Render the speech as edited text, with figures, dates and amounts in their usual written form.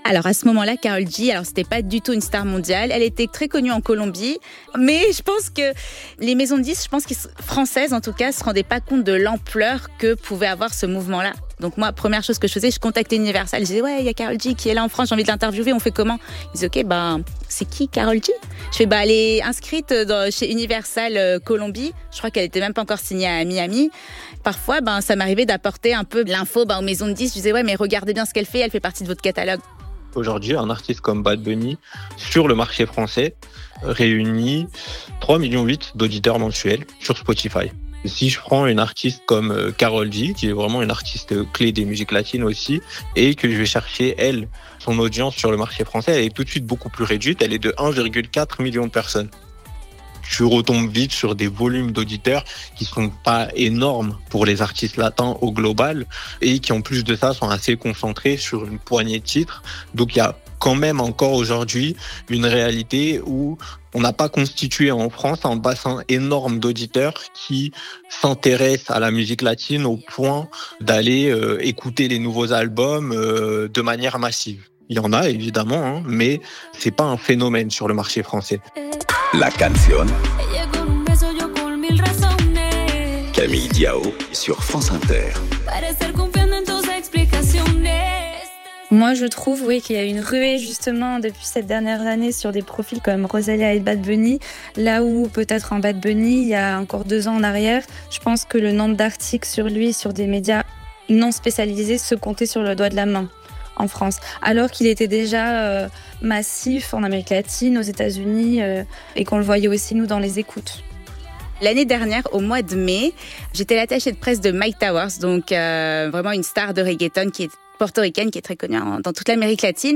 Alors à ce moment-là, Karol G, c'était pas du tout une star mondiale. Elle était très connue en Colombie, mais je pense que les maisons de disques, françaises en tout cas, se rendaient pas compte de l'ampleur que pouvait avoir ce mouvement-là. Donc moi, première chose que je faisais, je contactais Universal. Je disais ouais, il y a Karol G qui est là en France, j'ai envie de l'interviewer. On fait comment? Ils disaient ok, c'est qui Karol G? Je fais elle est inscrite chez Universal Colombie. Je crois qu'elle était même pas encore signée à Miami. Parfois, ça m'arrivait d'apporter un peu l'info aux maisons de disques. Je disais ouais, mais regardez bien ce qu'elle fait. Elle fait partie de votre catalogue. Aujourd'hui, un artiste comme Bad Bunny, sur le marché français, réunit 3,8 millions d'auditeurs mensuels sur Spotify. Si je prends une artiste comme Karol G, qui est vraiment une artiste clé des musiques latines aussi, et que je vais chercher, elle, son audience sur le marché français, elle est tout de suite beaucoup plus réduite, elle est de 1,4 million de personnes. Je retombe vite sur des volumes d'auditeurs qui sont pas énormes pour les artistes latins au global et qui en plus de ça sont assez concentrés sur une poignée de titres. Donc il y a quand même encore aujourd'hui une réalité où on n'a pas constitué en France un bassin énorme d'auditeurs qui s'intéressent à la musique latine au point d'aller écouter les nouveaux albums de manière massive. Il y en a évidemment, mais c'est pas un phénomène sur le marché français. La canción. Camille Diao sur France Inter. Moi, je trouve qu'il y a une ruée justement depuis cette dernière année sur des profils comme Rosalia et Bad Bunny, là où peut-être en Bad Bunny, il y a encore 2 ans en arrière, je pense que le nombre d'articles sur lui, sur des médias non spécialisés, se comptait sur le doigt de la main en France, alors qu'il était déjà massif en Amérique latine, aux États-Unis, et qu'on le voyait aussi nous dans les écoutes. L'année dernière, au mois de mai, j'étais l'attachée de presse de Myke Towers, donc vraiment une star de reggaeton qui est portoricaine, qui est très connue dans toute l'Amérique latine.